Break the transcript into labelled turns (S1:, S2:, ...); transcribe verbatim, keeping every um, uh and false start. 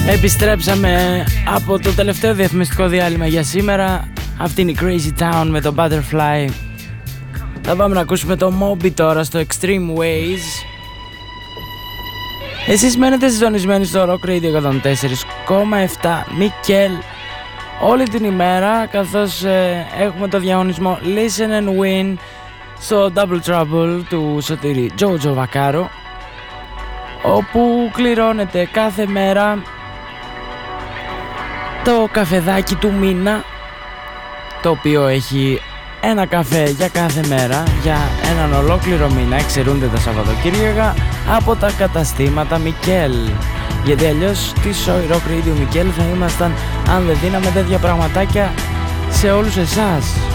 S1: Επιστρέψαμε από το τελευταίο διαφημιστικό διάλειμμα για σήμερα. Αυτή είναι η Crazy Town με το Butterfly. Θα πάμε να ακούσουμε το Moby τώρα στο Extreme Ways. Εσείς μένετε συντονισμένοι στο Rock Radio εκατόν τέσσερα κόμμα επτά Μικέλ όλη την ημέρα, καθώς ε, έχουμε το διαγωνισμό Listen and Win στο Double Trouble του Σωτήρη Τζότζο Βακάρο, όπου κληρώνεται κάθε μέρα το καφεδάκι του μήνα, το οποίο έχει ένα καφέ για κάθε μέρα για έναν ολόκληρο μήνα, εξαιρούνται τα Σαββατοκύριακα, από τα καταστήματα Μικέλ. Γιατί αλλιώς τι Rock Radio Μικέλ θα ήμασταν αν δεν δίναμε τέτοια πραγματάκια σε όλους εσάς.